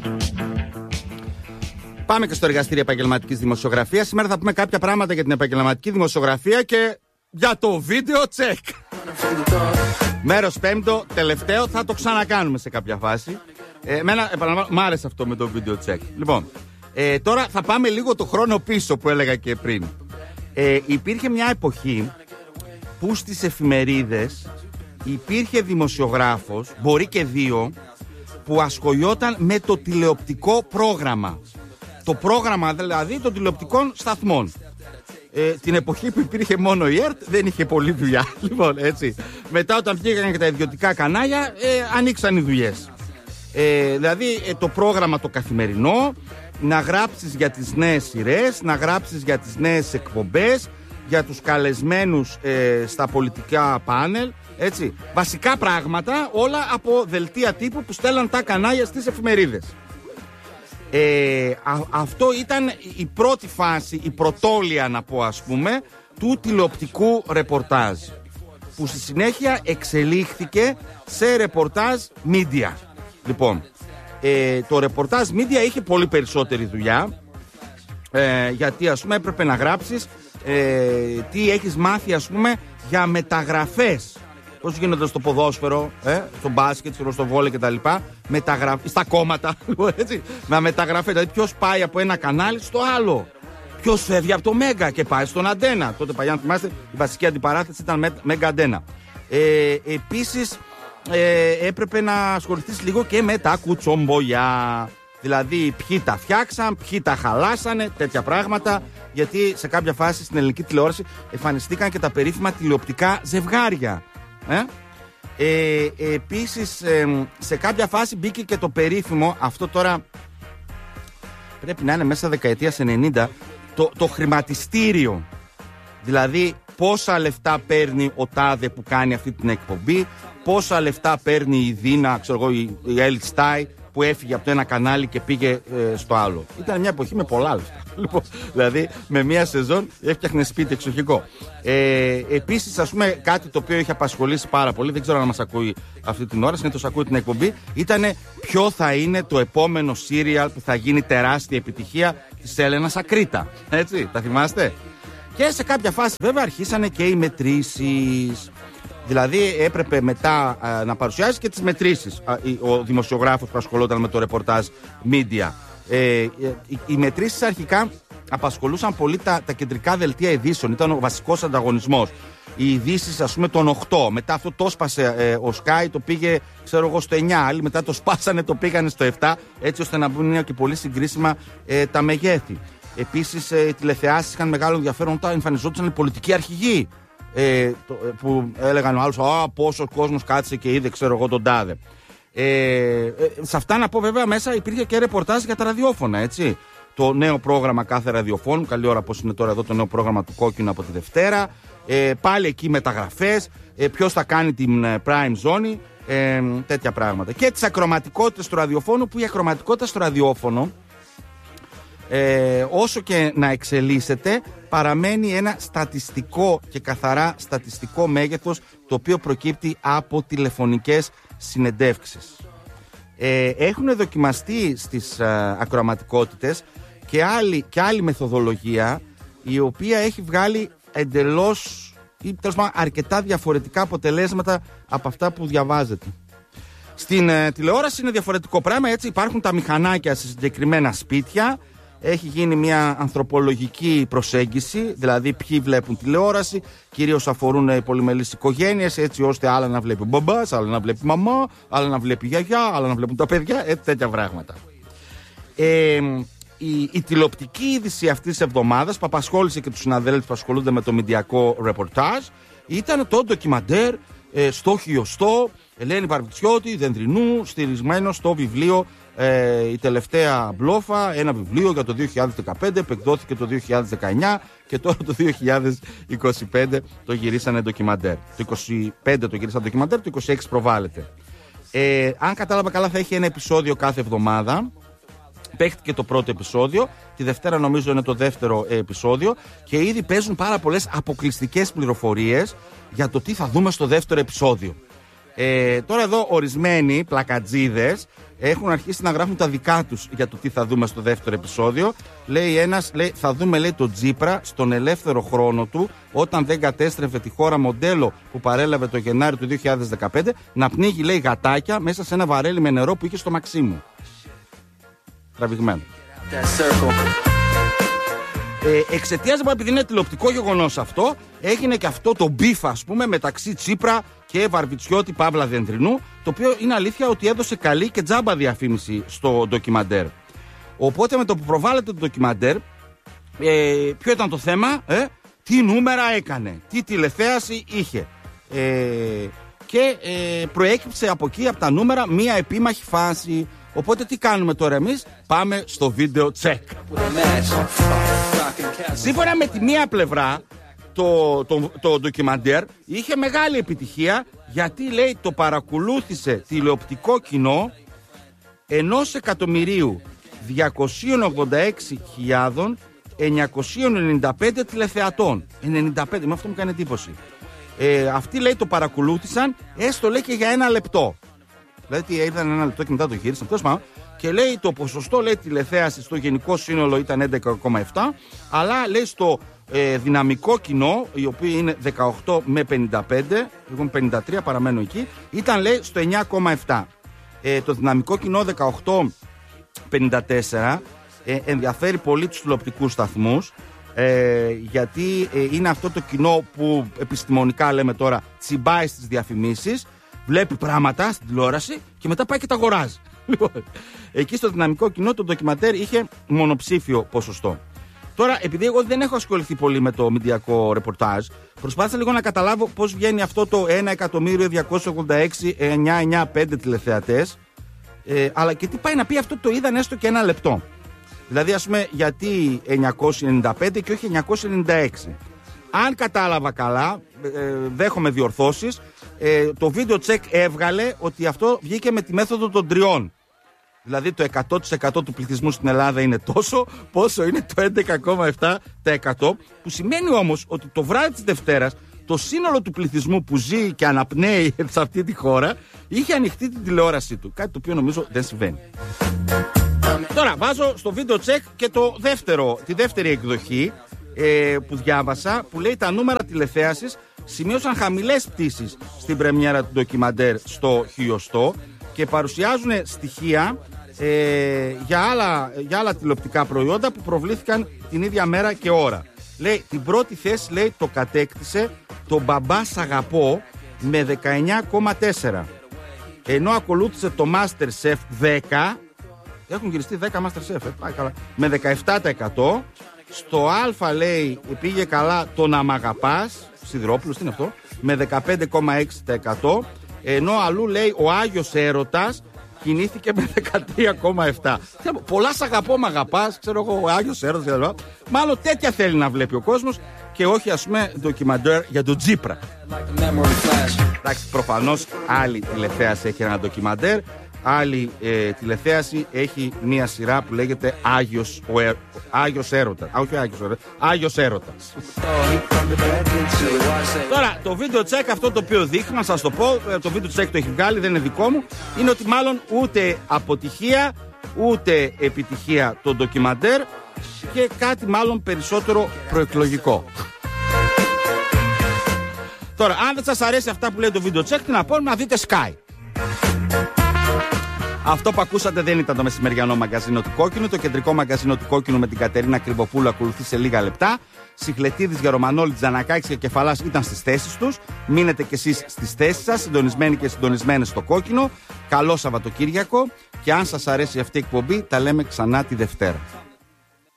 Πάμε και στο εργαστήριο επαγγελματικής δημοσιογραφίας. Σήμερα θα πούμε κάποια πράγματα για την επαγγελματική δημοσιογραφία και για το βίντεο τσεκ. Μέρος πέμπτο, τελευταίο, θα το ξανακάνουμε σε κάποια φάση. Εμένα, μ' άρεσε αυτό με το βίντεο τσεκ. Λοιπόν, τώρα θα πάμε λίγο το χρόνο πίσω που έλεγα και πριν. Υπήρχε μια εποχή που στις εφημερίδες υπήρχε δημοσιογράφος, μπορεί και δύο, που ασχολιόταν με το τηλεοπτικό πρόγραμμα. Το πρόγραμμα δηλαδή των τηλεοπτικών σταθμών. Την εποχή που υπήρχε μόνο η ΕΡΤ δεν είχε πολλή δουλειά. Λοιπόν, έτσι. Μετά όταν βγήκαν και τα ιδιωτικά κανάλια, ανοίξαν οι δουλειές. Δηλαδή το πρόγραμμα το καθημερινό, να γράψεις για τις νέες σειρές, να γράψεις για τις νέες εκπομπές, για τους καλεσμένους στα πολιτικά πάνελ, έτσι. Βασικά πράγματα, όλα από δελτία τύπου που στέλναν τα κανάλια στις εφημερίδες. Αυτό ήταν η πρώτη φάση, η πρωτόλια να πω ας πούμε, του τηλεοπτικού ρεπορτάζ, που στη συνέχεια εξελίχθηκε σε ρεπορτάζ media. Λοιπόν, το ρεπορτάζ media είχε πολύ περισσότερη δουλειά, γιατί ας πούμε έπρεπε να γράψεις τι έχεις μάθει ας πούμε για μεταγραφές. Πώς γίνονται στο ποδόσφαιρο, στο μπάσκετ, στο βόλεϊ κτλ. Στα κόμματα, έτσι. Με μεταγραφές. Δηλαδή, ποιος πάει από ένα κανάλι στο άλλο. Ποιος φεύγει από το Μέγκα και πάει στον Αντένα. Τότε παλιά, αν θυμάστε, η βασική αντιπαράθεση ήταν Μέγκα Αντένα. Επίσης, έπρεπε να ασχοληθείς λίγο και με τα κουτσομπολιά. Δηλαδή, ποιοι τα φτιάξαν, ποιοι τα χαλάσανε, τέτοια πράγματα. Γιατί σε κάποια φάση στην ελληνική τηλεόραση εμφανιστήκαν και τα περίφημα τηλεοπτικά ζευγάρια. Επίσης σε κάποια φάση μπήκε και το περίφημο, αυτό τώρα πρέπει να είναι μέσα δεκαετίας 90, το χρηματιστήριο. Δηλαδή πόσα λεφτά παίρνει ο τάδε που κάνει αυτή την εκπομπή, πόσα λεφτά παίρνει η Δίνα, ξέρω εγώ, η Έλλη Στάι που έφυγε από το ένα κανάλι και πήγε στο άλλο. Ήταν μια εποχή με πολλά λεφτά. Λοιπόν, δηλαδή με μία σεζόν έφτιαχνε σπίτι εξοχικό. Επίσης, ας πούμε, κάτι το οποίο είχε απασχολήσει πάρα πολύ, δεν ξέρω αν μας ακούει αυτή την ώρα, συνήθως ακούει την εκπομπή, ήταν ποιο θα είναι το επόμενο σύριαλ που θα γίνει τεράστια επιτυχία της Έλενας Ακρίτα. Έτσι, τα θυμάστε? Και σε κάποια φάση βέβαια αρχίσανε και οι μετρήσεις. Δηλαδή έπρεπε μετά να παρουσιάσει και τις μετρήσεις ο δημοσιογράφος που ασχολόταν με το ρεπορτάζ media. Οι μετρήσεις αρχικά απασχολούσαν πολύ τα κεντρικά δελτία ειδήσεων. Ήταν ο βασικός ανταγωνισμός. Οι ειδήσεις, ας πούμε, των 8. Μετά αυτό το σπάσε ο Sky, το πήγε, ξέρω εγώ, στο 9. Άλλοι μετά το σπάσανε, το πήγανε στο 7. Έτσι ώστε να μπουν και πολύ συγκρίσιμα τα μεγέθη. Επίσης, οι τηλεθεάσεις είχαν μεγάλο ενδιαφέρον όταν εμφανιζόντουσαν οι πολιτικοί αρχηγοί. Που έλεγαν ο άλλος, πόσο κόσμος κάτσε και είδε, ξέρω εγώ, τον τάδε. Σε αυτά να πω βέβαια μέσα υπήρχε και ρεπορτάζ για τα ραδιόφωνα, έτσι. Το νέο πρόγραμμα κάθε ραδιοφώνου, καλή ώρα πως είναι τώρα εδώ το νέο πρόγραμμα του Κόκκινου από τη Δευτέρα. Πάλι εκεί μεταγραφές, ποιος θα κάνει την prime zone, τέτοια πράγματα. Και τις ακροματικότητες του ραδιοφώνου, που η ακροματικότητα στο ραδιόφωνο, όσο και να εξελίσσεται, παραμένει ένα στατιστικό και καθαρά στατιστικό μέγεθος, το οποίο προκύπτει από τηλεφωνικές συνεντεύξεις. Έχουν δοκιμαστεί στις ακροαματικότητες και άλλη μεθοδολογία, η οποία έχει βγάλει εντελώς ή τέλος πάντων αρκετά διαφορετικά αποτελέσματα από αυτά που διαβάζετε. Στην τηλεόραση είναι διαφορετικό πράγμα, έτσι. Υπάρχουν τα μηχανάκια σε συγκεκριμένα σπίτια. Έχει γίνει μια ανθρωπολογική προσέγγιση, δηλαδή ποιοι βλέπουν τηλεόραση, κυρίως αφορούν οι πολυμελείς οικογένειες, έτσι ώστε άλλα να βλέπει ο μπαμπάς, άλλα να βλέπει μαμά, άλλα να βλέπει γιαγιά, άλλα να βλέπουν τα παιδιά, έτσι, τέτοια πράγματα. Η τηλεοπτική είδηση αυτής της εβδομάδας που απασχόλησε και τους συναδέλφους που ασχολούνται με το μηντιακό ρεπορτάζ ήταν το ντοκιμαντέρ «Στο χιωστό», Ελένη Βαρβιτσιώτη, Δενδρινού, στηρισμένο στο βιβλίο «Η τελευταία μπλόφα», ένα βιβλίο για το 2015 που εκδόθηκε το 2019 και τώρα το 2025 το γυρίσανε ντοκιμαντέρ. Το 25 το γυρίσανε ντοκιμαντέρ, το 26 προβάλλεται. Αν κατάλαβα καλά, θα έχει ένα επεισόδιο κάθε εβδομάδα. Παίχτηκε το πρώτο επεισόδιο, τη Δευτέρα νομίζω είναι το δεύτερο επεισόδιο και ήδη παίζουν πάρα πολλές αποκλειστικές πληροφορίες για το τι θα δούμε στο δεύτερο επεισόδιο. Τώρα εδώ ορισμένοι πλακατζίδες έχουν αρχίσει να γράφουν τα δικά τους για το τι θα δούμε στο δεύτερο επεισόδιο. Λέει ένας, θα δούμε, λέει, τον Τσίπρα στον ελεύθερο χρόνο του, όταν δεν κατέστρεφε τη χώρα μοντέλο που παρέλαβε το Γενάρη του 2015, να πνίγει, λέει, γατάκια μέσα σε ένα βαρέλι με νερό που είχε στο Μαξίμου. Τραβηγμένο. Εξαιτίας, επειδή είναι τηλεοπτικό γεγονός αυτό, έγινε και αυτό το μπιφ, ας πούμε, μεταξύ Τσίπρα και Βαρβιτσιώτη Παύλα Δεντρινού, το οποίο είναι αλήθεια ότι έδωσε καλή και τζάμπα διαφήμιση στο ντοκιμαντέρ. Οπότε με το που προβάλλεται το ντοκιμαντέρ, ποιο ήταν το θέμα, τι νούμερα έκανε, τι τηλεθέαση είχε. Και προέκυψε από εκεί, από τα νούμερα, μία επίμαχη φάση. Οπότε τι κάνουμε τώρα εμείς? Πάμε στο βίντεο check. Σύμφωνα με τη μία πλευρά, το ντοκιμαντέρ είχε μεγάλη επιτυχία, γιατί, λέει, το παρακολούθησε τηλεοπτικό κοινό 1.286.995 τηλεθεατών. 95, με αυτό μου κάνει εντύπωση. Αυτοί, λέει, το παρακολούθησαν έστω, λέει, και για ένα λεπτό. Δηλαδή ήταν ένα λεπτό και μετά το γύρισαν. Και λέει το ποσοστό, λέει, τηλεθέαση στο γενικό σύνολο ήταν 11,7, αλλά, λέει, στο δυναμικό κοινό, οι οποίοι είναι 18 με 55, εγώ 53, παραμένω εκεί, ήταν, λέει, στο 9,7. Το δυναμικό κοινό 18-54 ενδιαφέρει πολύ τους τηλεοπτικούς σταθμούς, γιατί είναι αυτό το κοινό που επιστημονικά, λέμε τώρα, τσιμπάει στις διαφημίσεις, βλέπει πράγματα στην τηλεόραση και μετά πάει και τα αγοράζει. Λοιπόν, εκεί στο δυναμικό κοινό το ντοκιμαντέρ είχε μονοψήφιο ποσοστό. Τώρα, επειδή εγώ δεν έχω ασχοληθεί πολύ με το μηντιακό ρεπορτάζ, προσπάθησα λίγο να καταλάβω πώς βγαίνει αυτό το 1.286.995 τηλεθεατές, αλλά και τι πάει να πει αυτό το είδαν έστω και ένα λεπτό. Δηλαδή, ας πούμε, γιατί 995 και όχι 996. Αν κατάλαβα καλά, δέχομαι διορθώσεις, το βίντεο check έβγαλε ότι αυτό βγήκε με τη μέθοδο των τριών. Δηλαδή το 100% του πληθυσμού στην Ελλάδα είναι τόσο, πόσο είναι το 11,7%, που σημαίνει όμως ότι το βράδυ της Δευτέρας το σύνολο του πληθυσμού που ζει και αναπνέει σε αυτή τη χώρα είχε ανοιχτεί την τηλεόρασή του, κάτι το οποίο νομίζω δεν συμβαίνει. Τώρα βάζω στο βίντεο check και τη δεύτερη εκδοχή που διάβασα, που λέει τα νούμερα τηλεθέασης σημείωσαν χαμηλές πτήσεις στην πρεμιέρα του ντοκιμαντέρ στο χιλιοστό και παρουσιάζουν στοιχεία για άλλα τηλεοπτικά προϊόντα που προβλήθηκαν την ίδια μέρα και ώρα. Λέει, την πρώτη θέση, λέει, το κατέκτησε το Μπαμπά Σ' Αγαπώ με 19,4, ενώ ακολούθησε το MasterChef 10, έχουν γυριστεί 10 MasterChef, πάει καλά, με 17%. Στο Α, λέει, πήγε καλά το Να Μ' Αγαπάς, Σιδηρόπουλος, τι είναι αυτό, με 15,6%, ενώ αλλού, λέει, ο Άγιος Έρωτας κινήθηκε με 13,7%. Πολλά σ' αγαπώ, μ' αγαπάς, ξέρω εγώ, ο Άγιος Έρωτας, μάλλον τέτοια θέλει να βλέπει ο κόσμος και όχι, ας πούμε, ντοκιμαντέρ για τον Τσίπρα. Εντάξει, προφανώς άλλη τηλεθέαση έχει ένα ντοκιμαντέρ, άλλη τηλεθέαση έχει μία σειρά που λέγεται Άγιος Έρωτας. Όχι Άγιος Έρωτας. Τώρα, το βίντεο check, αυτό το οποίο δείχνω, να σας το πω, το βίντεο check το έχει βγάλει, δεν είναι δικό μου, είναι ότι μάλλον ούτε αποτυχία, ούτε επιτυχία το ντοκιμαντέρ και κάτι μάλλον περισσότερο προεκλογικό. Τώρα, αν δεν σας αρέσει αυτά που λέει το βίντεο check, τι να πω, να δείτε Sky. Αυτό που ακούσατε δεν ήταν το μεσημεριανό μαγκαζίνο του Κόκκινου. Το κεντρικό μαγκαζίνο του Κόκκινου με την Κατερίνα Κρυβοπούλου ακολουθεί σε λίγα λεπτά. Σιχλετίδης, Γερομανόλη, Τζανακάκης και Κεφαλάς ήταν στις θέσεις τους. Μείνετε κι εσείς στις θέσεις σας, συντονισμένοι και συντονισμένες στο Κόκκινο. Καλό Σαββατοκύριακο και αν σας αρέσει αυτή η εκπομπή, τα λέμε ξανά τη Δευτέρα.